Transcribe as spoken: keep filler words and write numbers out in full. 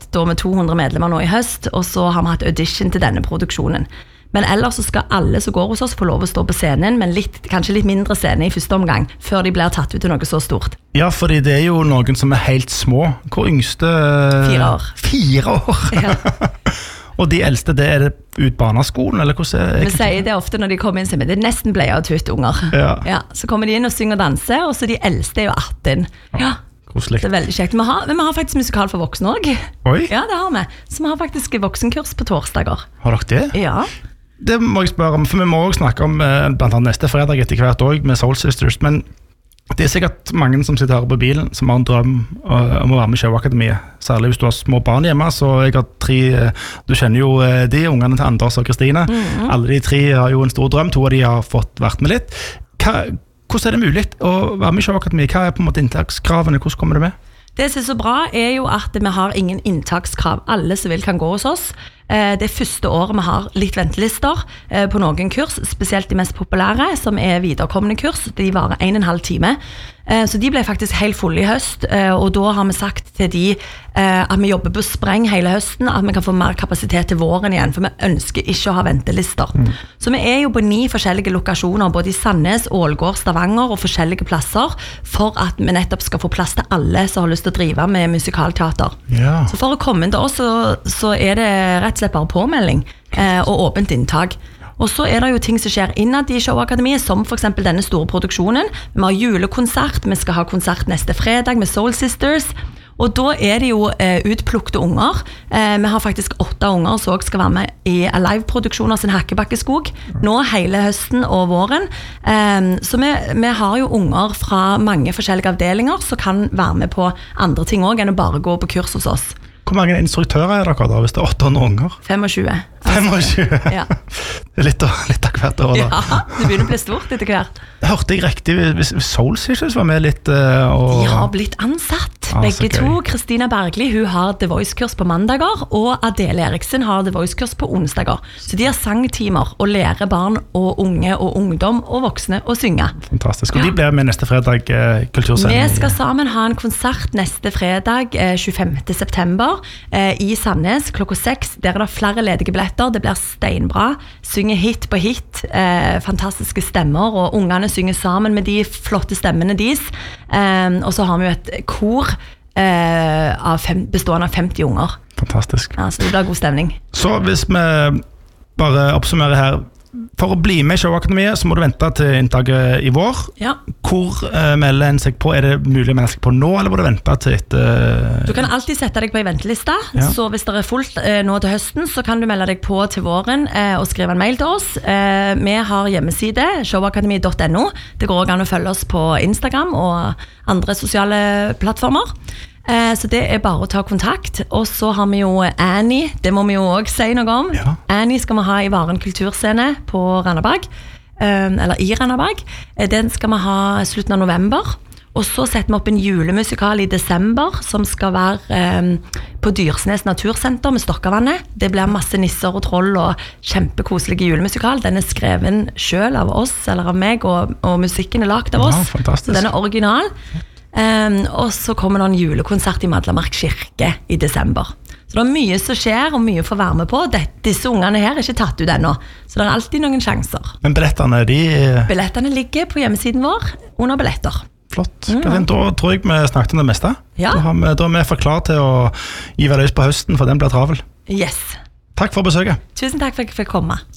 da med to hundre medlemmer nå i høst, og så har vi hatt audition til denne produksjonen. Men ellers så skal alle som går hos oss få lov å stå på scenen, men litt, kanskje litt mindre scene i første omgang, før de blir tatt ut til noe så stort. Ja, fordi det er jo noen som er helt små. Hvor yngste? Fire år. Fire år? Ja. Og de eldste, det er det ut barneskolen, eller hvordan er det? Vi sier det ofte når de kommer inn, det er nesten bleie og tutt unger. Ja. Ja, så kommer de inn og synger og danser, og så de eldste er jo atten. Ja. Koselig. Det er veldig kjekt. Vi har, men vi har faktisk musikal for voksne også. Oi? Ja, det har vi. Så vi har faktisk voksenkurs på torsdager. Har dere det? Ja. Det må jeg spørre om, for vi må også snakke om blant annet neste fredag etter hvert også med Soul Sisters, men det er sikkert mange som sitter her på bilen som har en drøm om å være med i Showakademiet, særlig hvis du har små barn hjemme, så jeg har tre, du kjenner jo de ungene til Anders og Kristine, mm-hmm. Alle de tre har jo en stor drøm, to av de har fått vært med litt. Hva, hvordan er det mulig å være med i Showakademiet? Hva er på en måte inntakskravene, hvordan kommer det med? Det som er så bra er jo at vi har ingen inntakskrav. Alle som vil kan gå hos oss. Det er første året vi har litt ventelister på noen kurs, spesielt de mest populære, som er viderekommende kurs. De varer en og en halv time. Så de ble faktisk helt fulle i høst, og da har vi sagt til de at vi jobber på spreng hele høsten, at vi kan få mer kapasitet til våren igjen, for vi ønsker ikke å ha ventelister. Mm. Så vi er jo på ni forskjellige lokasjoner, både i Sandnes, Ålgård, Stavanger og forskjellige plasser, for at vi nettopp skal få plass til alle som har lyst til å drive med musikalteater. Ja. Så for å komme inn til oss, så, så er det rett og slett bare påmelding eh, og åpent inntak. Og så er det jo ting som skjer innad i Showakademiet, som for eksempel denne store produksjonen. Vi har julekonsert, vi skal ha konsert neste fredag med Soul Sisters, og da er det jo eh, utplukte unger. Eh, vi har faktisk åtte unger som også skal være med i live-produksjon av sin Hakkebakkeskog, nå hele høsten og våren. Eh, så vi, vi har jo unger fra mange forskjellige avdelinger som kan være med på andre ting også, enn å bare gå på kurs hos oss. Hvor mange instruktører er dere da, hvis det er åtte hundre unger? tjuefem. tjuefem? Ja. Det er litt, litt av hvert år da. Ja, det begynner å bli stort etter hvert. Hørte jeg riktig, hvis Soul Sisters var med litt uh, og... De har blitt ansatt, ah, begge to. Kristina Bergli, hun har The Voice-kurs på mandager, og Adele Eriksen har The Voice-kurs på onsdager. Så de har sangtimer og lærer barn og unge og ungdom og voksne å synge. Fantastisk. Og ja. De blir med neste fredag uh, kultursending. Vi skal sammen ha en konsert neste fredag, uh, tjuefemte september, uh, i Sandnes, klokka seks. Der er det flere ledige billetter, det blir steinbra. Synger hit på hit, uh, fantastiske stemmer, og ungene synger sammen med de flotte stemmene deres. Um, og så har vi jo et kor uh, av fem, bestående av femti unger. Fantastisk. Ja, så det blir god stemning. Så hvis vi bare oppsummerer her, for å bli med i Showakademiet så må du vente til inntaket i vår. Ja. Hvor uh, melder en seg på? Er det mulig å melde seg på nå, eller må du vente til etter... Uh... Du kan alltid sette deg på en venteliste, ja. Så hvis det er fullt uh, nå til høsten, så kan du melde deg på til våren uh, og skrive en mail til oss. Uh, vi har hjemmeside, showakademi punktum no. Det går også an å følge oss på Instagram og andre sosiale plattformer. Så det er bare å ta kontakt. Og så har vi jo Annie, det må vi jo også si noe om. Ja. Annie skal vi ha i Varen kulturscene på Randaberg, eller i Randaberg. Den skal vi ha slutten av november. Og så setter vi opp en julemusikal i desember, som skal være um, på Dyrsnes Natursenter med Stokkavannet. Det blir masse nisser og troll og kjempekoselige julemusikal. Den er skreven selv av oss, eller av meg, og, og musikken er lagt av oss. Ja, så den er original. Um, og så kommer det en julekonsert i Madlamark kirke i desember. Så det er mye som skjer og mye å få være med på. Dette, disse ungene her er ikke tatt ut ennå, så det er alltid noen sjanser. Men billettene, de... Billettene ligger på hjemmesiden vår under billetter. Flott. Mm. Da tror jeg vi snakket om det meste. Ja. Da, har vi, da er vi for klar til å gi løs på høsten, for den blir travel. Yes. Takk for besøket. Tusen takk for at jeg fikk komme.